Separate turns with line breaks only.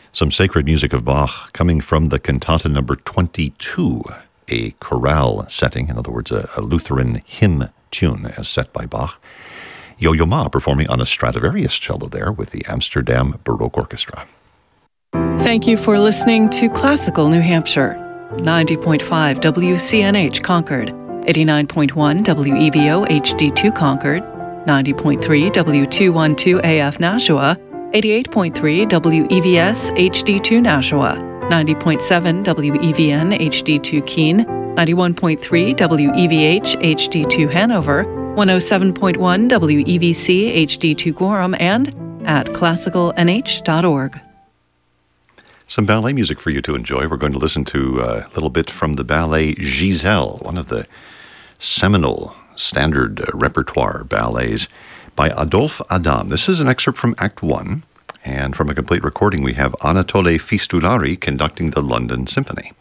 Some sacred music of Bach coming from the cantata number 22, a chorale setting, in other words, a Lutheran hymn tune as set by Bach. Yo-Yo Ma performing on a Stradivarius cello there with the Amsterdam Baroque Orchestra.
Thank you for listening to Classical New Hampshire. 90.5 WCNH Concord, 89.1 WEVO HD2 Concord, 90.3 W212 AF Nashua, 88.3 WEVS HD2 Nashua, 90.7 WEVN HD2 Keene, 91.3 WEVH HD2 Hanover, 107.1 WEVC HD2 Gorham, and at classicalnh.org.
Some ballet music for you to enjoy. We're going to listen to a little bit from the ballet Giselle, one of the seminal standard repertoire ballets by Adolphe Adam. This is an excerpt from Act 1, and from a complete recording we have Anatole Fistulari conducting the London Symphony.